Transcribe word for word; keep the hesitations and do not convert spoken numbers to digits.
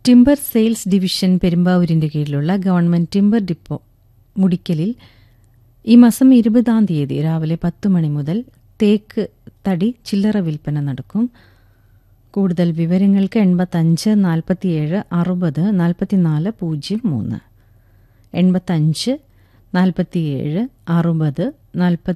Timber sales division പെരുമ്പാവൂരിൻ്റെ കീഴിലുള്ള government timber depot മുടിക്കലിൽ ഈ മാസം ഇരുപതാം തീയതി രാവിലെ പത്ത് മണി മുതൽ തേക്ക് തടി ചില്ലറ വിൽപ്പന നടക്കും. കൂടുതൽ വിവരങ്ങൾക്ക് എൺപത്തഞ്ച് നാൽപ്പത്തിയേഴ് അറുപത് നാൽപ്പത്തിനാല് പൂജ്യം മൂന്ന് എൺപത്തഞ്ച് നാൽപ്പത്തിയേഴ് അറുപത് നാൽപ്പത്തി